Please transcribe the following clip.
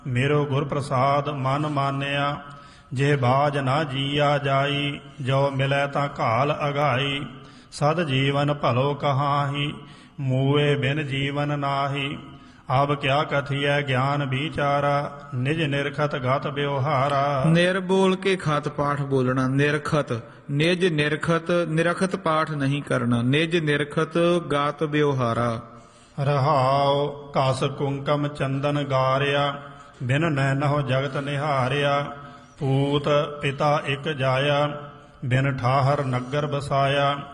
मेरो गुर प्रसाद मन मानिया, जे बाज ना जिया जाई, जो मिलै तां घाल अघाई। सद जीवन भलो कहाही, मूए बिन जीवन नाही। अब क्या कथिय ज्ञान विचारा, निज निरखत गत व्यवहारा। ਨਿਰ ਬੋਲ ਕੇ ਖਤ ਪਾਠ ਬੋਲਣਾ। ਨਿਰਖਤ ਨਿਜ ਨਿਰਖਤ, ਨਿਰਖਤ ਪਾਠ ਨਹੀਂ ਕਰਨਾ। ਨਿਜ ਨਿਰਖਤ ਗਾਤ ਵਿਵਹਾਰਾ। ਰਹਾਉ ਘਸ ਕੁੰਕਮ ਚੰਦਨ ਗਾਰਿਆ, ਬਿਨ ਨੈਨਹੁ ਜਗਤ ਨਿਹਾਰਿਆ। ਪੂਤ ਪਿਤਾ ਇਕ ਜਾਇਆ, ਬਿਨ ਠਾਹਰ ਨਗਰ ਬਸਾਇਆ।